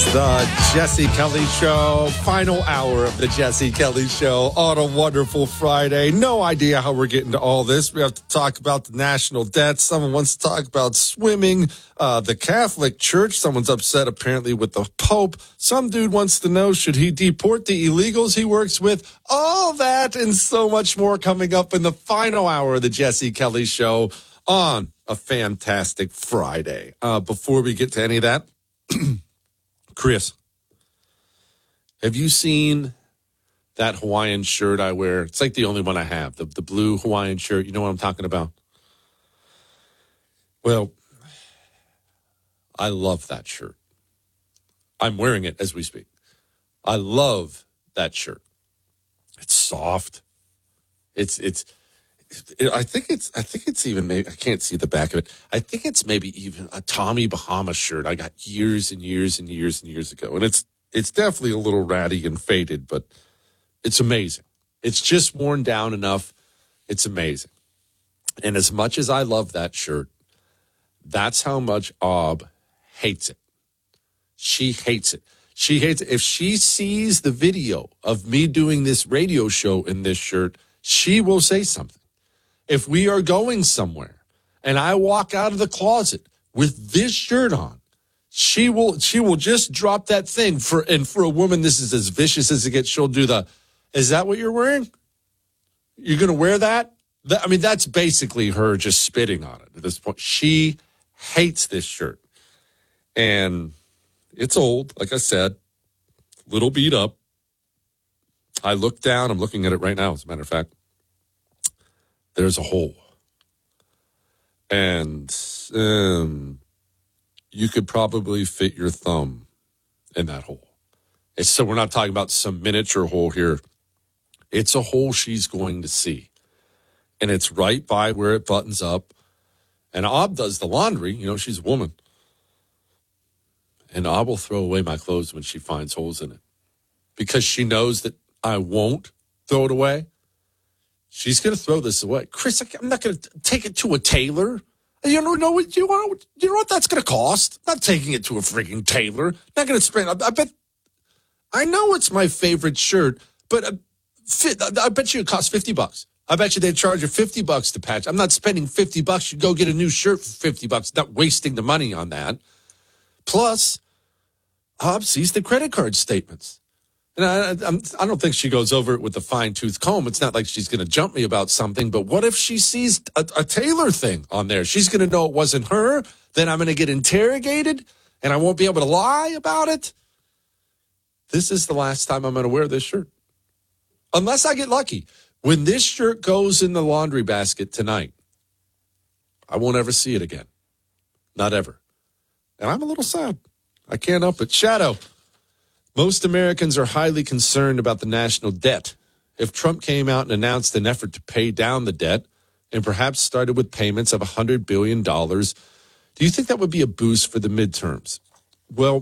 The Jesse Kelly Show, final hour of the Jesse Kelly Show on a wonderful Friday. No idea how we're getting to all this. We have to talk about the national debt. Someone wants to talk about swimming, the Catholic Church. Someone's upset apparently with the Pope. Some dude wants to know, should he deport the illegals he works with? All that and so much more coming up in the final hour of the Jesse Kelly Show on a fantastic Friday. Before we get to any of that, Chris, have you seen that Hawaiian shirt I wear? It's like the only one I have, the blue Hawaiian shirt. You know what I'm talking about? Well, I love that shirt. I'm wearing it as we speak. I love that shirt. It's soft. I think it's even maybe, I can't see the back of it. I think it's maybe even a Tommy Bahama shirt I got years and years and years and years ago. And it's definitely a little ratty and faded, but it's amazing. It's just worn down enough. It's amazing. And as much as I love that shirt, that's how much Ob hates it. She hates it. She hates it. If she sees the video of me doing this radio show in this shirt, she will say something. If we are going somewhere and I walk out of the closet with this shirt on, she will just drop that thing for a woman, this is as vicious as it gets. She'll do is that what you're wearing? You're going to wear that? I mean, that's basically her just spitting on it at this point. She hates this shirt. And it's old, like I said, little beat up. I look down, I'm looking at it right now, as a matter of fact. There's a hole. And you could probably fit your thumb in that hole. So we're not talking about some miniature hole here. It's a hole she's going to see. And it's right by where it buttons up. And Ob does the laundry. You know, she's a woman. And Ob will throw away my clothes when she finds holes in it. Because she knows that I won't throw it away. She's going to throw this away. Chris, I'm not going to take it to a tailor. You know what that's going to cost? Not taking it to a freaking tailor. Not going to spend. I know it's my favorite shirt, but I bet you it costs $50. I bet you they charge you $50 to patch. I'm not spending $50. You go get a new shirt for $50. Not wasting the money on that. Plus, Hob sees the credit card statements. And I don't think she goes over it with a fine-tooth comb. It's not like she's going to jump me about something. But what if she sees a Taylor thing on there? She's going to know it wasn't her. Then I'm going to get interrogated, and I won't be able to lie about it. This is the last time I'm going to wear this shirt. Unless I get lucky. When this shirt goes in the laundry basket tonight, I won't ever see it again. Not ever. And I'm a little sad. I can't help it. Shadow. Most Americans are highly concerned about the national debt. If Trump came out and announced an effort to pay down the debt and perhaps started with payments of $100 billion, do you think that would be a boost for the midterms? Well,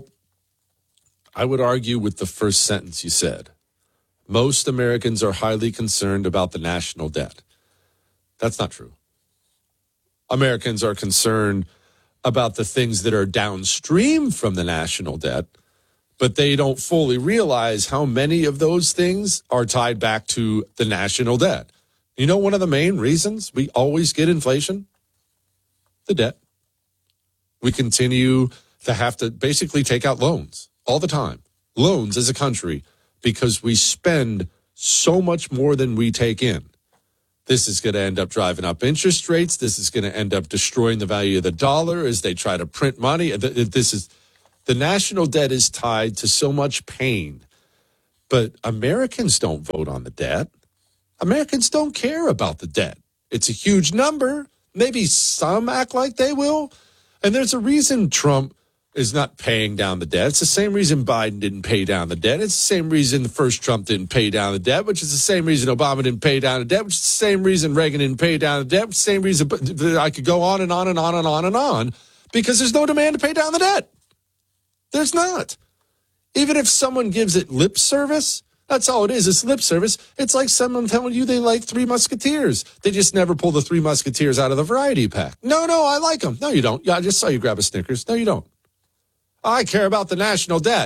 I would argue with the first sentence you said. Most Americans are highly concerned about the national debt. That's not true. Americans are concerned about the things that are downstream from the national debt, but they don't fully realize how many of those things are tied back to the national debt. You know, one of the main reasons we always get inflation? The debt. We continue to have to basically take out loans all the time. Loans as a country, because we spend so much more than we take in. This is going to end up driving up interest rates. This is going to end up destroying the value of the dollar as they try to print money. The national debt is tied to so much pain, but Americans don't vote on the debt. Americans don't care about the debt. It's a huge number. Maybe some act like they will. And there's a reason Trump is not paying down the debt. It's the same reason Biden didn't pay down the debt. It's the same reason the first Trump didn't pay down the debt, which is the same reason Obama didn't pay down the debt, which is the same reason Reagan didn't pay down the debt, which is the same reason I could go on and on and on and on and on, because there's no demand to pay down the debt. There's not. Even if someone gives it lip service, that's all it is. It's lip service. It's like someone telling you they like Three Musketeers. They just never pull the Three Musketeers out of the variety pack. No, I like them. No, you don't. Yeah, I just saw you grab a Snickers. No, you don't. I care about the national debt.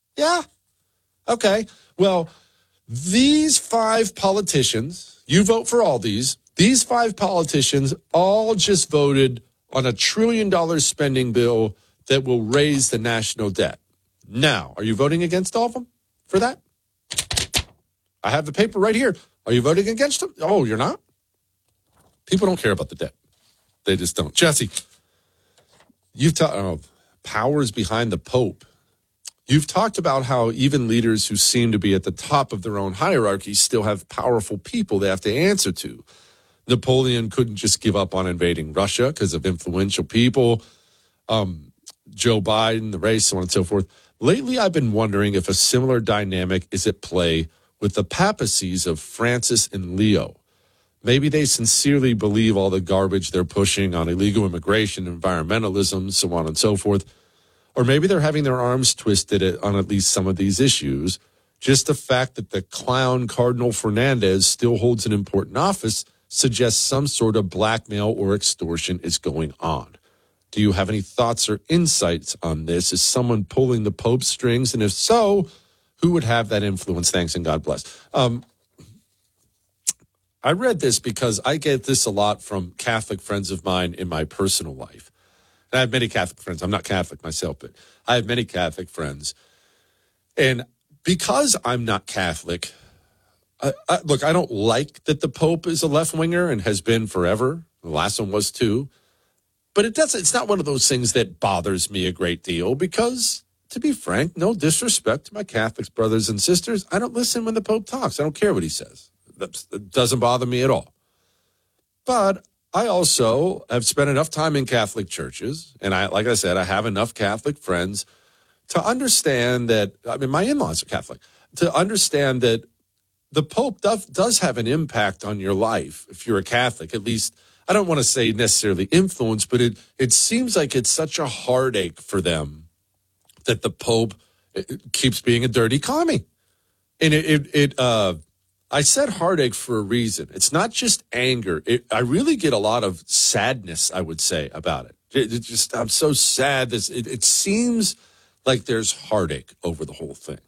Yeah. Okay. Well, these 5 politicians, you vote for all these 5 politicians all just voted on a $1 trillion spending bill that will raise the national debt. Now, are you voting against all of them for that? I have the paper right here. Are you voting against them? Oh, you're not? People don't care about the debt. They just don't. Jesse, you've talked powers behind the Pope. You've talked about how even leaders who seem to be at the top of their own hierarchy still have powerful people they have to answer to. Napoleon couldn't just give up on invading Russia because of influential people. Joe Biden, the race, so on and so forth. Lately, I've been wondering if a similar dynamic is at play with the papacies of Francis and Leo. Maybe they sincerely believe all the garbage they're pushing on illegal immigration, environmentalism, so on and so forth. Or maybe they're having their arms twisted on at least some of these issues. Just the fact that the clown Cardinal Fernandez still holds an important office suggests some sort of blackmail or extortion is going on. Do you have any thoughts or insights on this? Is someone pulling the Pope's strings? And if so, who would have that influence? Thanks and God bless. I read this because I get this a lot from Catholic friends of mine in my personal life. And I have many Catholic friends. I'm not Catholic myself, but I have many Catholic friends. And because I'm not Catholic, look, I don't like that the Pope is a left-winger and has been forever. The last one was too. But it's not one of those things that bothers me a great deal because, to be frank, no disrespect to my Catholic brothers and sisters, I don't listen when the Pope talks. I don't care what he says. That doesn't bother me at all. But I also have spent enough time in Catholic churches, and like I said, I have enough Catholic friends to understand that, my in-laws are Catholic, to understand that the Pope does have an impact on your life if you're a Catholic. At least, I don't want to say necessarily influence, but it seems like it's such a heartache for them that the Pope keeps being a dirty commie. And I said heartache for a reason. It's not just anger. I really get a lot of sadness, I would say, about it. I'm so sad. It seems like there's heartache over the whole thing.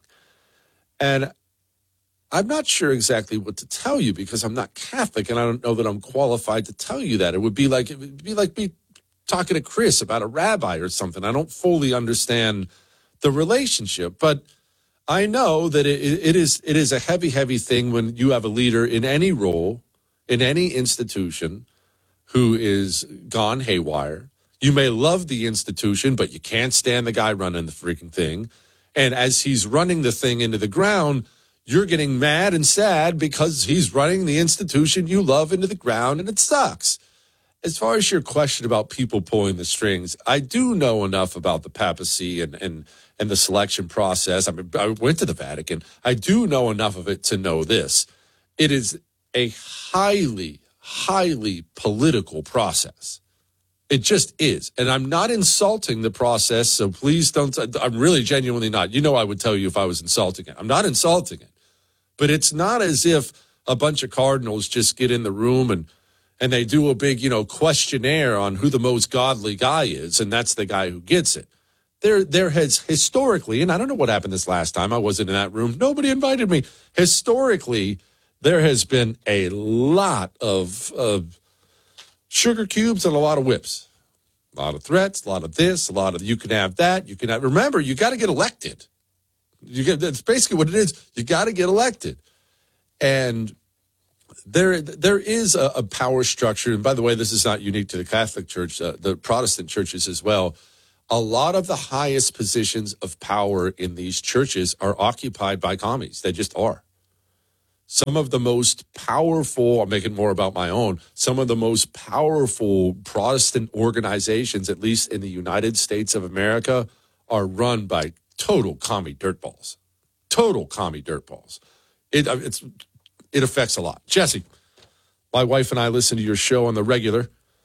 And I'm not sure exactly what to tell you because I'm not Catholic and I don't know that I'm qualified to tell you that. It would be like me talking to Chris about a rabbi or something. I don't fully understand the relationship, but I know that it is a heavy, heavy thing when you have a leader in any role, in any institution, who is gone haywire. You may love the institution, but you can't stand the guy running the freaking thing. And as he's running the thing into the ground, you're getting mad and sad because he's running the institution you love into the ground, and it sucks. As far as your question about people pulling the strings, I do know enough about the papacy and the selection process. I went to the Vatican. I do know enough of it to know this. It is a highly, highly political process. It just is. And I'm not insulting the process, so please don't. I'm really genuinely not. You know I would tell you if I was insulting it. I'm not insulting it. But it's not as if a bunch of cardinals just get in the room and they do a big, questionnaire on who the most godly guy is, and that's the guy who gets it. There has historically, and I don't know what happened this last time. I wasn't in that room. Nobody invited me. Historically, there has been a lot of sugar cubes and a lot of whips. A lot of threats, a lot of this, a lot of you can have that. You can have. Remember, you got to get elected. That's basically what it is. You got to get elected. And there is a power structure. And by the way, this is not unique to the Catholic Church, the Protestant churches as well. A lot of the highest positions of power in these churches are occupied by commies. They just are. Some of the most powerful, I'm making more about my own, some of the most powerful Protestant organizations, at least in the United States of America, are run by total commie dirtballs. Total commie dirtballs. It affects a lot. Jesse, my wife and I listen to your show on the regular.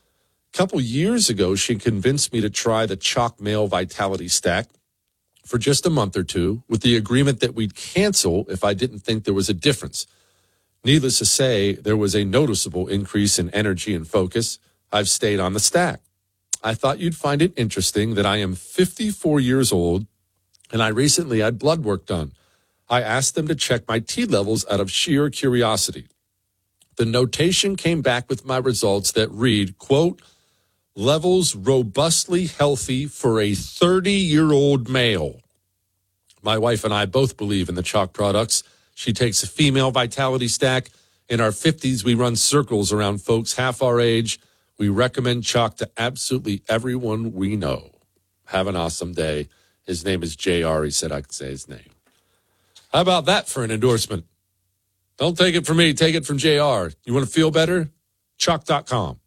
A couple years ago, she convinced me to try the Chalk Male Vitality Stack for just a month or two with the agreement that we'd cancel if I didn't think there was a difference. Needless to say, there was a noticeable increase in energy and focus. I've stayed on the stack. I thought you'd find it interesting that I am 54 years old and I recently had blood work done. I asked them to check my T levels out of sheer curiosity. The notation came back with my results that read, quote, levels robustly healthy for a 30-year-old male. My wife and I both believe in the Chalk products. She takes a female vitality stack. In our 50s, we run circles around folks half our age. We recommend Chalk to absolutely everyone we know. Have an awesome day. His name is JR. He said I could say his name. How about that for an endorsement? Don't take it from me. Take it from JR. You want to feel better? Chalk.com.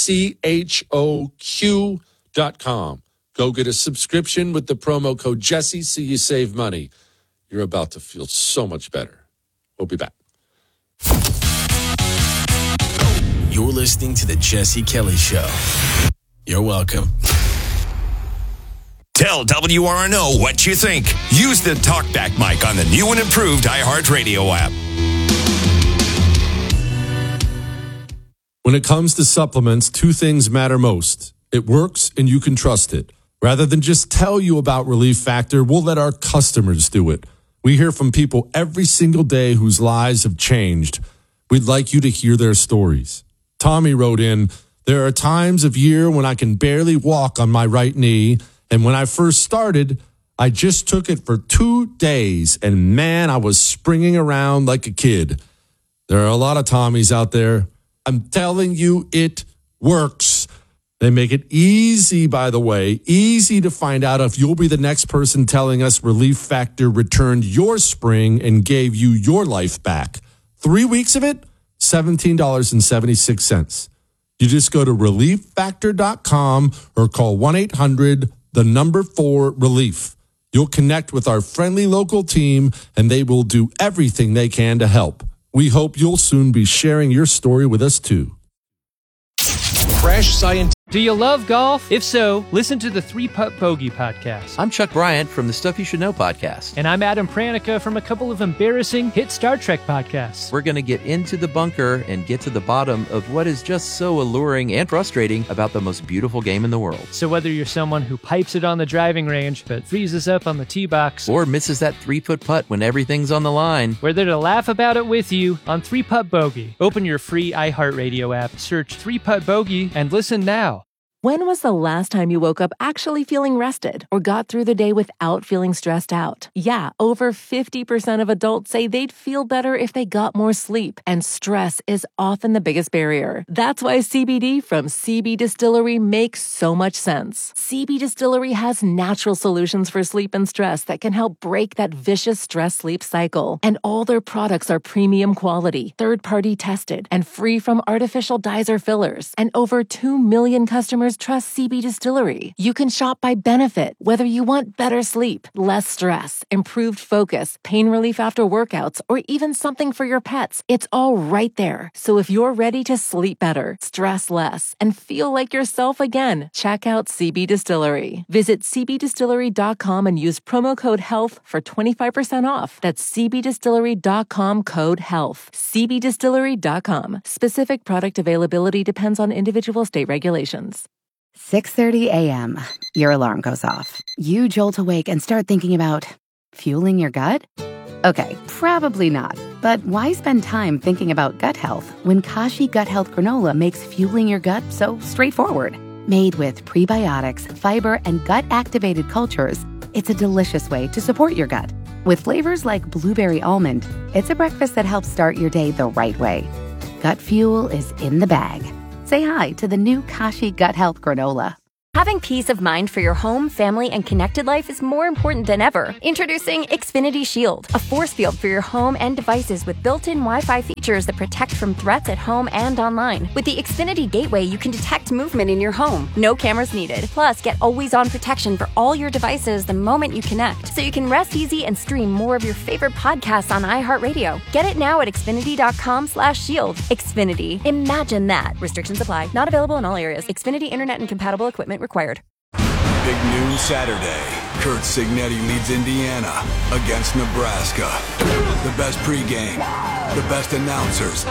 CHOQ.com. Go get a subscription with the promo code Jesse so you save money. You're about to feel so much better. We'll be back. You're listening to The Jesse Kelly Show. You're welcome. Tell WRNO what you think. Use the TalkBack mic on the new and improved iHeartRadio app. When it comes to supplements, two things matter most. It works and you can trust it. Rather than just tell you about Relief Factor, we'll let our customers do it. We hear from people every single day whose lives have changed. We'd like you to hear their stories. Tommy wrote in, there are times of year when I can barely walk on my right knee, and when I first started, I just took it for 2 days, and man, I was springing around like a kid. There are a lot of Tommies out there. I'm telling you, it works. They make it easy, by the way, easy to find out if you'll be the next person telling us Relief Factor returned your spring and gave you your life back. 3 weeks of it, $17.76. You just go to relieffactor.com or call 1-800-4-RELIEF. You'll connect with our friendly local team, and they will do everything they can to help. We hope you'll soon be sharing your story with us, too. Fresh science. Do you love golf? If so, listen to the 3-Putt Bogey podcast. I'm Chuck Bryant from the Stuff You Should Know podcast. And I'm Adam Pranica from a couple of embarrassing hit Star Trek podcasts. We're going to get into the bunker and get to the bottom of what is just so alluring and frustrating about the most beautiful game in the world. So whether you're someone who pipes it on the driving range but freezes up on the tee box, or misses that 3-foot putt when everything's on the line, we're there to laugh about it with you on 3-Putt Bogey. Open your free iHeartRadio app, search 3-Putt Bogey, and listen now. When was the last time you woke up actually feeling rested or got through the day without feeling stressed out? Yeah, over 50% of adults say they'd feel better if they got more sleep, and stress is often the biggest barrier. That's why CBD from CB Distillery makes so much sense. CB Distillery has natural solutions for sleep and stress that can help break that vicious stress-sleep cycle. And all their products are premium quality, third-party tested, and free from artificial dyes or fillers. And over 2 million customers trust CB Distillery. You can shop by benefit, whether you want better sleep, less stress, improved focus, pain relief after workouts, or even something for your pets. It's all right there. So if you're ready to sleep better, stress less, and feel like yourself again, check out CB Distillery. Visit cbdistillery.com and use promo code HEALTH for 25% off. That's cbdistillery.com code HEALTH. cbdistillery.com. Specific product availability depends on individual state regulations. 6:30 a.m. Your alarm goes off. You jolt awake and start thinking about fueling your gut? Okay, probably not. But why spend time thinking about gut health when Kashi Gut Health Granola makes fueling your gut so straightforward? Made with prebiotics, fiber, and gut-activated cultures, it's a delicious way to support your gut. With flavors like blueberry almond, it's a breakfast that helps start your day the right way. Gut fuel is in the bag. Say hi to the new Kashi Gut Health Granola. Having peace of mind for your home, family, and connected life is more important than ever. Introducing Xfinity Shield, a force field for your home and devices with built-in Wi-Fi features that protect from threats at home and online. With the Xfinity Gateway, you can detect movement in your home. No cameras needed. Plus, get always-on protection for all your devices the moment you connect, so you can rest easy and stream more of your favorite podcasts on iHeartRadio. Get it now at Xfinity.com/shield. Xfinity. Imagine that. Restrictions apply. Not available in all areas. Xfinity Internet and compatible equipment required. Big noon Saturday. Kurt Signetti leads Indiana against Nebraska. The best pregame, the best announcers.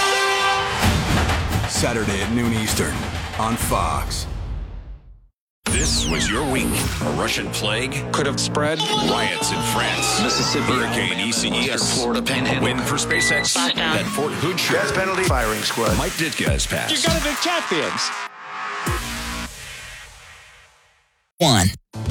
Saturday at noon Eastern on Fox. This was your week. A Russian plague Could have spread. riots in France, Mississippi, Hurricane ECS, Florida Panhandle, win for SpaceX, that Fort Hood Death penalty, firing squad. Mike Ditka has passed. You gotta be champions. 1.